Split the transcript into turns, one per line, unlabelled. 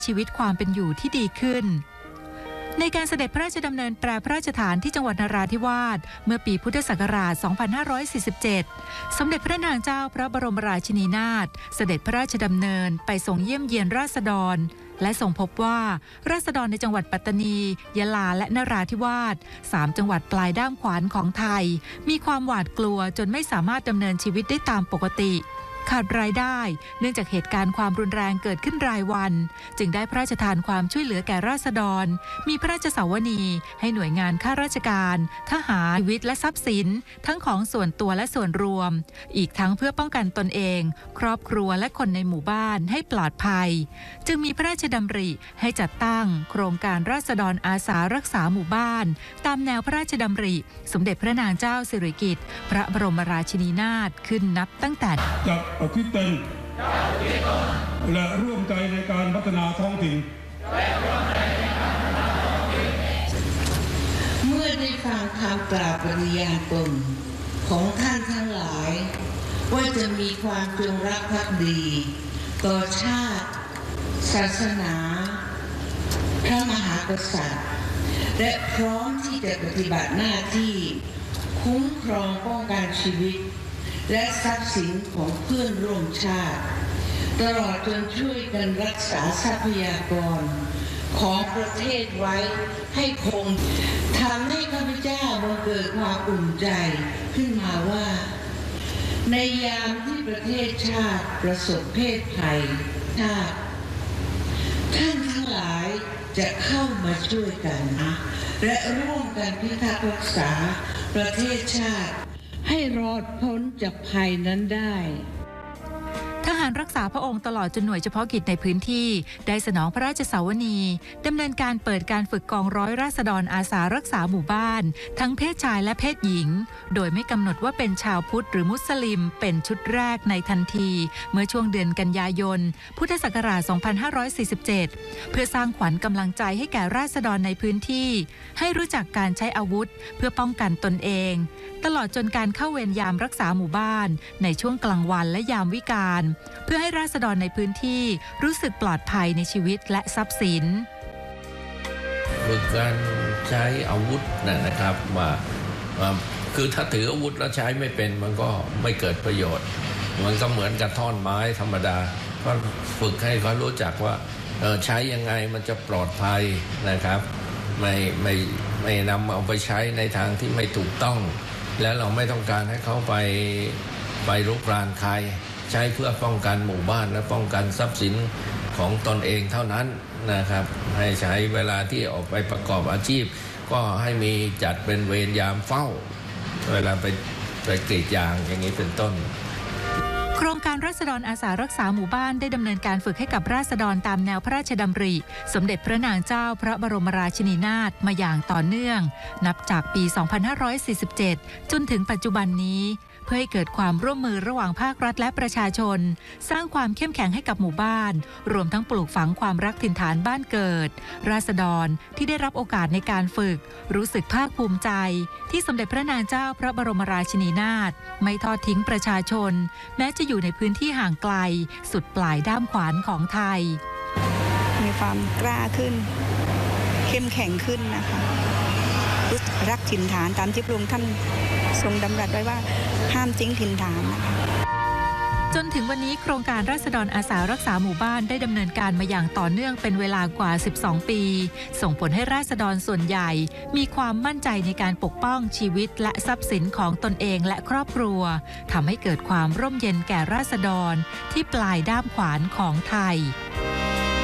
ชีวิตความเป็นอยู่ที่ดีขึ้นในการเสด็จพระราชดำเนินแปรพระราชฐานที่จังหวัดนราธิวาสเมื่อปีพุทธศักราช 2547 สมเด็จพระนางเจ้าพระบรมราชินีนาถเสด็จพระราชดำเนินไปทรงเยี่ยมเยียนราษฎรและทรงพบว่าราษฎรในจังหวัดปัตตานียะลาและนราธิวาส3จังหวัดปลายด้ามขวานของไทยมีความหวาดกลัวจนไม่สามารถดำเนินชีวิตได้ตามปกติขาดรายได้เนื่องจากเหตุการณ์ความรุนแรงเกิดขึ้นรายวันจึงได้พระราชทานความช่วยเหลือแก่ราษฎรมีพระราชสาวนีให้หน่วยงานข้าราชการทหารชีวิตและทรัพย์สินทั้งของส่วนตัวและส่วนรวมอีกทั้งเพื่อป้องกันตนเองครอบครัวและคนในหมู่บ้านให้ปลอดภัยจึงมีพระราชดำริให้จัดตั้งโครงการราษฎรอาสารักษาหมู่บ้านตามแนวพระราชดำริสมเด็จพระนางเจ้าสิริกิติ์พระบรมราชินีนาถขึ้นนับตั้งแต่
อุทิศตนและร่วมใจในการพัฒนาท้องถิ่น
เมื่อได้ฟังคำกล่าวปฏิญาณตนของท่านทั้งหลายว่าจะมีความจงรักภักดีต่อชาติศาสนาพระมหากษัตริย์และพร้อมที่จะปฏิบัติหน้าที่คุ้มครองป้องกันชีวิตและทรัพย์สินของเพื่อนร่วมชาติตลอดจนช่วยกันรักษาทรัพยากรของประเทศไว้ให้คงทำให้ข้าพเจ้าบังเกิดความอุ่นใจขึ้นมาว่าในยามที่ประเทศชาติประสบเพศภัยชาติท่านทั้งหลายจะเข้ามาช่วยกันและร่วมกันพิทักษ์รักษาประเทศชาติให้รอดพ้นจากภัยนั้นได้
ทหารรักษาพระองค์ตลอดจนหน่วยเฉพาะกิจในพื้นที่ได้สนองพระราชสาวนีดำเนินการเปิดการฝึกกองร้อยราษฎรอาสารักษาหมู่บ้านทั้งเพศชายและเพศหญิงโดยไม่กำหนดว่าเป็นชาวพุทธหรือมุสลิมเป็นชุดแรกในทันทีเมื่อช่วงเดือนกันยายนพุทธศักราช 2547 เพื่อสร้างขวัญกำลังใจให้แก่ราษฎรในพื้นที่ให้รู้จักการใช้อาวุธเพื่อป้องกันตนเองตลอดจนการเข้าเวรยามรักษาหมู่บ้านในช่วงกลางวันและยามวิกาลเพื่อให้ราษฎรในพื้นที่รู้สึกปลอดภัยในชีวิตและทรัพย์สิน
ฝึกการใช้อาวุธนะครับว่าคือถ้าถืออาวุธแล้วใช้ไม่เป็นมันก็ไม่เกิดประโยชน์มันก็เหมือนกับท่อนไม้ธรรมดาก็ฝึกให้เขารู้จักว่าใช้ยังไงมันจะปลอดภัยนะครับไม่นำเอาไปใช้ในทางที่ไม่ถูกต้องแล้วเราไม่ต้องการให้เขาไปรุกรานใครใช้เพื่อป้องกันหมู่บ้านและป้องกันทรัพย์สินของตนเองเท่านั้นนะครับให้ใช้เวลาที่ออกไปประกอบอาชีพก็ให้มีจัดเป็นเวรยามเฝ้าเวลาไปกรีดยางอย่างนี้เป็นต้น
โครงการราษฎรอาสารักษาหมู่บ้านได้ดำเนินการฝึกให้กับราษฎรตามแนวพระราชดำริสมเด็จพระนางเจ้าพระบรมราชินีนาถมาอย่างต่อเนื่องนับจากปี 2547 จนถึงปัจจุบันนี้เพื่อให้เกิดความร่วมมือระหว่างภาครัฐและประชาชนสร้างความเข้มแข็งให้กับหมู่บ้านรวมทั้งปลูกฝังความรักถิ่นฐานบ้านเกิดราษฎรที่ได้รับโอกาสในการฝึกรู้สึกภาคภูมิใจที่สมเด็จพระนางเจ้าพระบรมราชินีนาถไม่ทอดทิ้งประชาชนแม้จะอยู่ในพื้นที่ห่างไกลสุดปลายด้ามขวานของไทย
มีความกล้าขึ้นเข้มแข็งขึ้นนะคะรักถิ่นฐานตามที่พระองค์ท่านทรงดำรัสไว้ว่าห้ามทิ้งถิ่นฐานนะคะ
จนถึงวันนี้โครงการราษฎรอาสารักษาหมู่บ้านได้ดำเนินการมาอย่างต่อเนื่องเป็นเวลากว่า 12 ปีส่งผลให้ราษฎรส่วนใหญ่มีความมั่นใจในการปกป้องชีวิตและทรัพย์สินของตนเองและครอบครัวทำให้เกิดความร่มเย็นแก่ราษฎรที่ปลายด้ามขวานของไทย